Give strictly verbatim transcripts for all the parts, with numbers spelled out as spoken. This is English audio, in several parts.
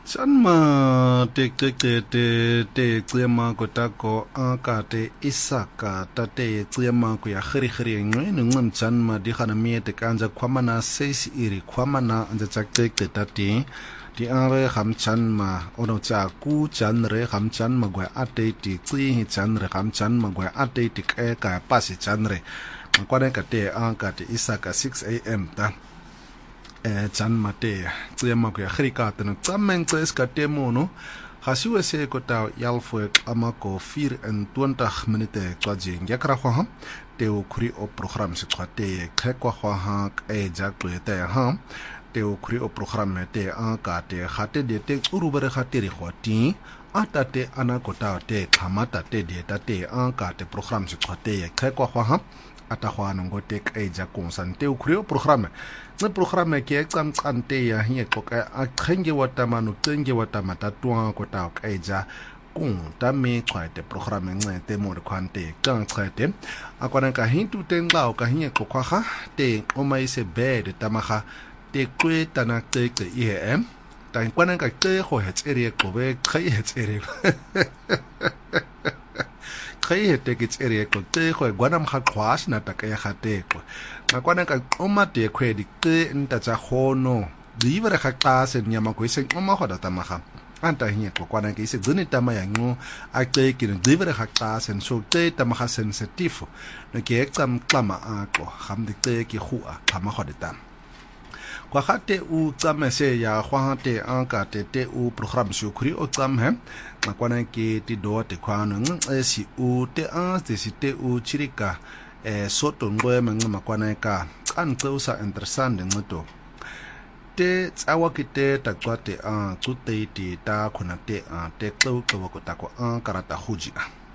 Sanma te te te te te klema kotako anka te isaka tate klema ku ya khiri khiri ngwe ngum chanma di khana mi te kanja khwamana seis iri khwamana anja chakte te tate di are kham chanma ono cha ku chanre kham chanma gwa ate ti kli hi chanre kham chanma gwa ate ti ka ka pasi chanre kwane ka te anka te isaka six a m ta eh chan mate tsema ku ya khrika tano tsameng tses ka temono hasiwe se ko ta yalfo amako vier en twintig minute twaje ngakra khwa ha te o khuri o program se khwate khekwa khwa ha e ja tlete ha te o khuri o program te a ka te khate de te urubere khate ri khwati atate ana kota te khamata te de tate a ka te program se khwate khekwa khwa ha ata khwana ngote ke ja konsante o khuri o program ne programa ke ecamcante ya hiexoka aqhenge watamano cenge watamata twa kota kaija kun tame xwete programa ncete mo rekhwante kangchete akwana ka hintu tenglaw ka hiexokha te omaise bed tamaga te kweta na teke em ta kwana ka xego hetseri qobe xai hetseri xai heteke tseri ko xego gwana mkha khwash na ta ka ya khateko akwana ka oma te khwedi ke nta tsa khono divere ga xase nyama ko ise oma khoda tamaga anta hiye ko kwana ke ise dzini tama ya ngo a ke ke divere ga xase so te tamaga sensitive no ke exam xama aqo gamdi te ke khu a xama khoda tam kwa gate u tsamese ya khwate anka te te u program shukuri o tsamhe akwana ke ti do te khwana ngesi u te a te si te u chirika eh soto ngwe mangama kwana ka anxusa interesante ngoto te tsawa kite ta kwate a tsute ti ta khona te a te xo xo ko ta ko a karata huji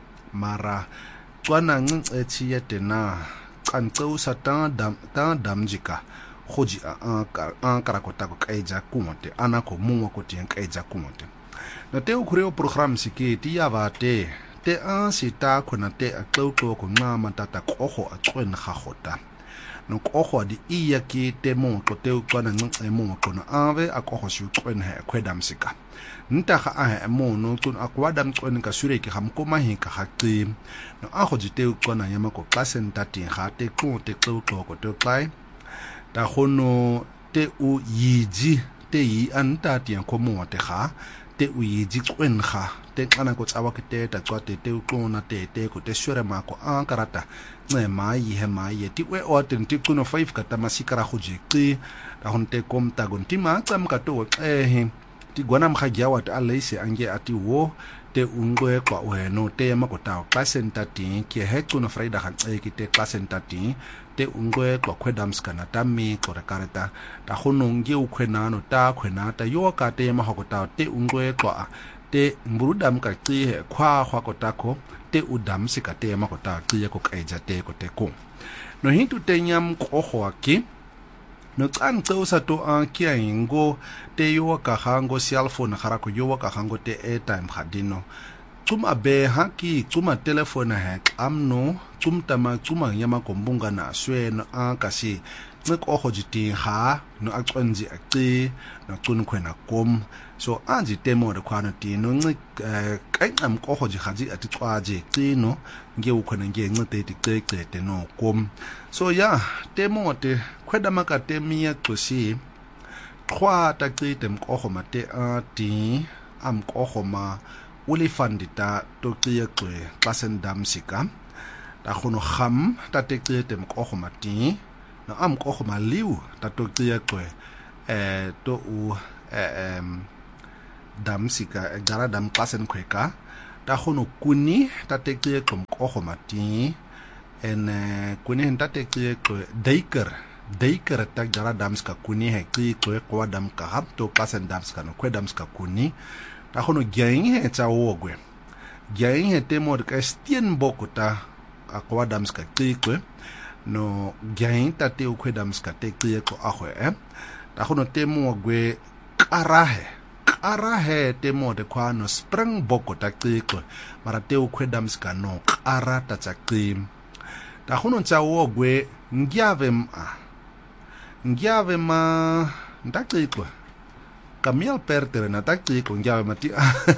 mara tswana ngci yete na anxusa ta dam ta damjika huji a a karakota ko kaija kumote ana ko mungwa ko ti kaija kumote na te ukhureo program sikiti ya bate te a sita khona te a xoxo ko ngama tata kogo a tswen ga gota no kogo di iya ki te mo to te utswana nce mo to na ave a kogo shi tswen ha khwedam sika nta ga a mo no tun akwada mtswen ka sure ki ham koma hi ka gaqi no a go di te utswana yama ko klasen tati ga te tlo te xoxo ko te klai ta gono te u yiji te yi anta ti ko mo te ga te u yiji tswen ga te kana ko tsawa ke te ta tswa te te utlona te te ko te shure mako a karata nce mai he mai ti we o te ti kuno five ka ta masikara go jeki ta honte komta gonti ma tsam ka to eh ti gwana mkhagya wa ta leise ange ati wo te ungwe kwa weno te mako ta klasen tati ke he kuno friday ga tse ke te klasen tati te ungwe kwa khwedams kana ta mi ko re karata ta gononge u khwenano ta khwenata yo ka te ma go ta te ungwe kwa te mburudam ka qihe khwa khwa ko takho te udam sika te ma ko ta qiye ko kaija te ko te ko no hintu te nyam ko khwa ki no tsan tso sa to an kia ingo te yo ka hango cell phone khara ko yo ka hango te airtime khadino tsuma be haki tsuma telephone ha amno tsumtama tsuma nyama ko mbunga na sweno a kasi ngeko go jiti ha no aqonzi aqi no tsun khwena kom so anji temo de khwana ti no nci kancam ko go ji gaji ati tswaje qino nge ukhona nge ncite ti qeqete no kom so ya temo te khweda makate miya xosi khwa ta qite mkogo mate ati am kogo ma ulifandita to qiyeqwe xasendam sika ta khono kham ta te qite mkogo mati no am kogo maliu ta to qiyeqwe eh to u em dam sika gara dam klasen kweka ta khono kuni ta te qiyeqwe mkogo mati en kuni ta te qiyeqwe deiker deiker ta gara dam ska kuni he qiyeqwe kwa dam ka hap to klasen dam ska no kwedam ska kuni ta khono gyeng he tsa wogwe gyeng he temo ka stien bokota akwa dam ska qiyeqwe no gyeng ta te ukwedam ska te qiyeqwe ahwe eh ta khono temo gwe karahe karahe temo de kwa no spring bokota qiyeqwe mara te ukwedam ska no kara ta tsa qim ta khono tsa wogwe ngyave ma ngyave ma ndaqiyeqwe Camille Perte na takti ko ngiawe mati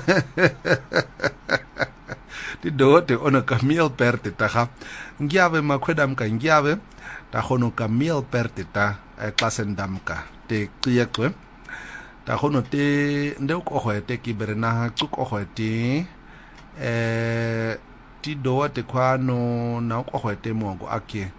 ti do te ono Camille Perte ta ga ngiawe makwedam ka ngiawe ta hono Camille Perte ta klasen damka te kiyekwe ta hono te ndeu ko hoete ki berena ku ko hoete eh ti do te kwano na ko hoete mongo ake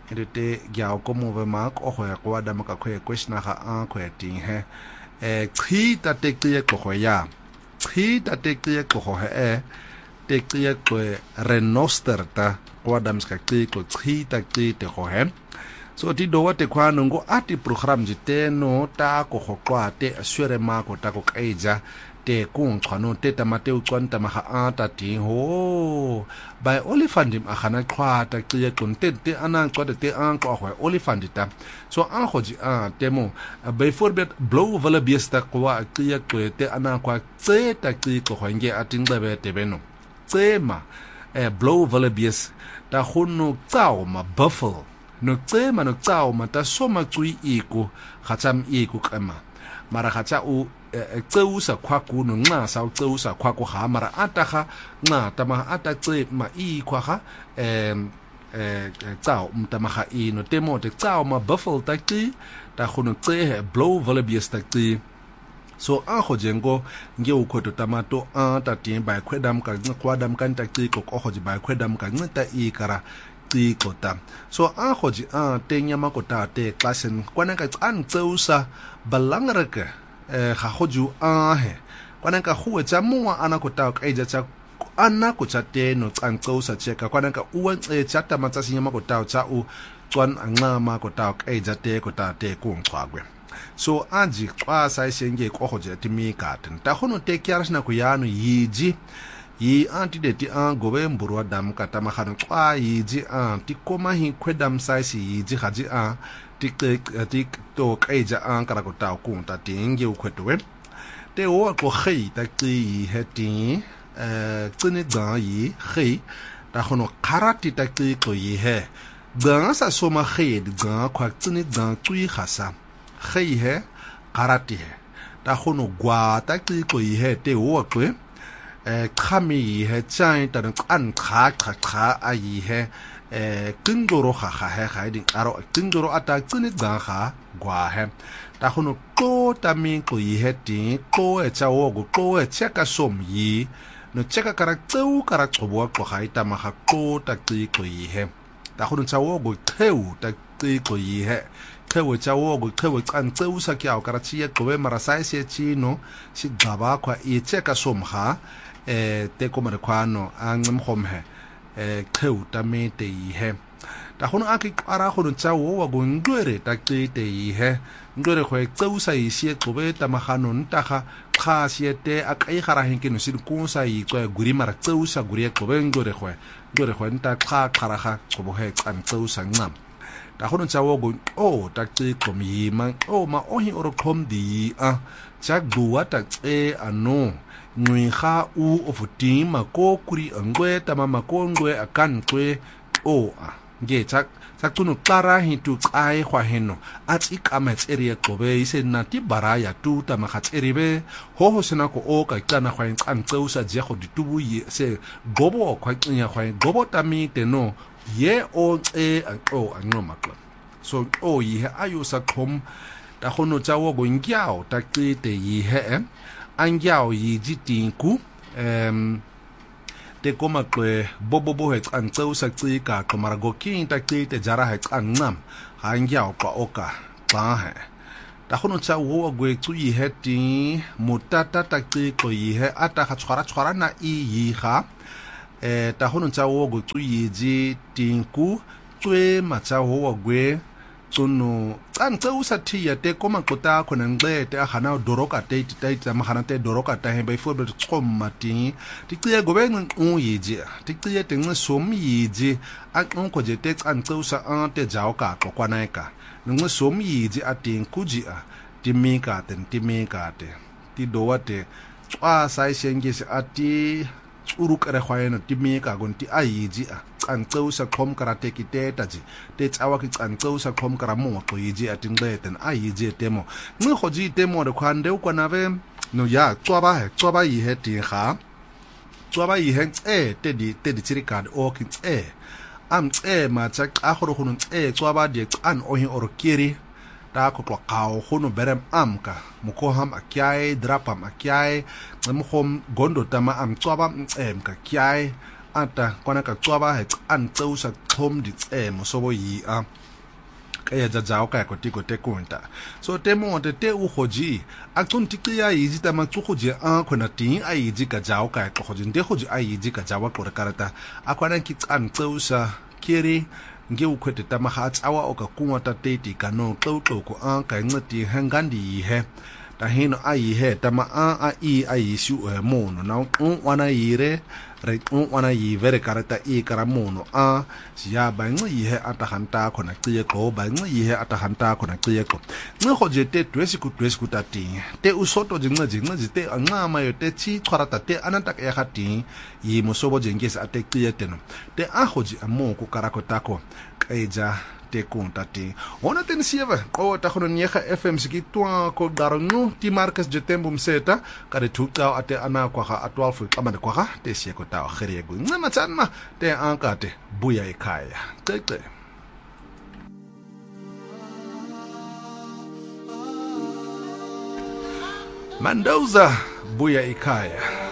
te gyao ko mo ve ma ko ho ya kwa da maka khwe kweshna ga a khwe ting he eh chi ta te kye ko ho ya chi ta te kye ko ho he te kye ko renoster ta kwa da mska kye ko chi ta kye te ho he so ti do te kwa no ngo ati program jite no ta ko ho kwa te swere ma ko ta ko kaija te kung chano te tamate u chwanta ma ha ata ti ho by olifandim a khana khwa ta qiye konte te anan chwa te an ko ho olifandita so an khoji a temo by forbet blow vala biesta kwa qiye ko te anan kwa tse ta qi ko honge atingbe be te beno tsema e blow vala bies ta khunu tsao ma buffalo no tsema no tsao ma ta soma tsui iku khatsam iku kama mara khatsa u tseusa kwaku no nxa sa tseusa kwaku ha mara ataga nxa tama atatse ma i kwaga em eh tsao mtamaga ino temo te tsao ma buffalo takti ta khono tse blow volleyball takti so a khojengo nge ukhoto tamato a tatin ba khwedam ka khwadam kan takti ko khoji ba khwedam ka ngta i kara ti kota so a khoji a tenya makota te klasen kwana ka tsan tseusa balangreke eh ga goju a he kwana ka go tsa mowa ana ko ta ka ija tsa ana ko tsa teno tsantso sa cheka kwana ka uwa tse tsa ta matsa sinya ko ta tsa u tswan anga ma ko ta ka ija te ko ta te ku ntswagwe so anji kwa sa isenge ko goje ti mi ka tin ta hono te kyara na ko yano yiji yi anti de ti an gobe mburwa dam ka ta mahano kwa yiji an ti koma hi kwedam sai si yiji haji an tik tik to kaija an kara ko ta ku ta tinge u kwetwe te o ko khei ta ti heti eh tsini dza yi khei ta hono karati ta ti ko yi he dza sa soma khei dza kwa tsini dza tsui khasa khei he karati he ta hono gwa ta ti ko yi he te o ko eh khami yi he chai ta an kha kha kha a yi he eh tindoro ga ga he ga ding aro tindoro ata tsini dza ga gwa he ta hono ko ta mi ko yi he ti ko e cha wo go ko e cheka som yi no cheka kara tseu kara tsobo ko ga ita ma ga ko ta ti ko yi he ta hono cha wo go theu ta ti ko yi he theu cha wo go theu tsan tseu sa kya kara chi e ko be mara sai se chi no si gaba kwa e cheka som ha eh te ko mara kwano a ngem khom he eh theu ta me te yi he ta hono a ki ara hono cha wo wa go ngwere ta ti te yi he ngwere go tseu sa yi sie ko be ta magano nta ga kha siete a kai gara henke no sin ko sa yi tswa guri mara tseu sa guri ko be ngwere go ngwere go nta kha khara ga go bo he tsan tseu sa ngam ta hono cha wo go o ta ti ko mi ma o ma o hi oro khom di a cha guwa ta tse ano ngwi ga u ofutima ko kuri ngwe ta mama ko ngwe akan kwe o a nge cha sa tunu klara hi tu ai khwa heno at ikamets area qobe ise na ti baraya tu ta ma khatseri be ho ho sena ko o ka tsana khwa ntsan tseu sa je go ditubu ye se gobo khwa tsinya khwa gobo ta mi te no ye o e a o a no makla so o yi he ayo sa khom ta khono cha wo go ngyao ta ti te yi he angyao yi jitinku em te koma kwe bobo bo he tsan tseu sa tsi ka kamara go kin ta ti te jara he tsan nam ha ngyao kwa oka ba he ta khono cha wo go tsu yi he ti mutata ta ti ko yi he ata ga tshwara tshwara na i yi ga eh ta khono cha wo go tsu yi ji tinku tswe ma cha wo go tsono tsan tseu sa ti ya te koma kota khona ngbe te a khana doroka te te te ma khana te doroka ta he by for be tsom mati ti tsiye go be ngu yiji ti tsiye te ngu som yiji a nko je te tsan tseu sa an te jao ka ko kwana ka ngu som yiji a tin kuji a ti mi ka ten ti mi ka te ti do wa te tswa sai shenge se a ti uruk re khwaena timika gonti ayiji a canceusa qhom karate kiteta ji te tsawa ki canceusa qhom kara moqo yiji atinqeten ayiji temo nci khoji temo re khwande ukwanave no ya cwaba he cwaba yi he tinga cwaba yi he tse te di te di tsirikad o ki tse am tse ma tsa ka gore go ntse cwaba di can o hi orokiri ta ko tlo kao gono berem amka mokoham akyai drapam akyai ngemkhom gondo tama am cwaba mtsemka kyai ata kwana ka cwaba he an tseusa qhom di tsemo sobo yi a kaya jajao kaya kotiko te kunta so temo te te u khoji aktunti kiya yiji tama tsukuji a khona tin a yiji ka jao kaya khoji nde khoji a yiji ka jawa qore karata akwana ki tsan tseusa kiri nge ukhwete tama ha tsawa o ka kunwa ta teti ka no xoxoko a ka ncedi hangandi he ta hino a yi he tama a a i a yisu e mono na wana yire re wana yi vere karata i kara mono a siya ba ngi yi he ata hanta khona qiye ko ba ngi yi he ata hanta khona qiye ko ngi khoje te twesi ku twesi ku tati te usoto jinga jinga te angama yo te chi khwarata te ananta ya khati yi mosobo jengesa ate qiye teno te a khoji amo ku karako tako kaija te kontati ona ten sieva ko ta khono nyega F M siki twa ko darno ti markas je tembo mseta ka re thuta ate ana kwa ga twelve ka mane kwa ga te sie ko ta gere go nna matsanma te ankate buya ekhaya cece Mendoza buya ekhaya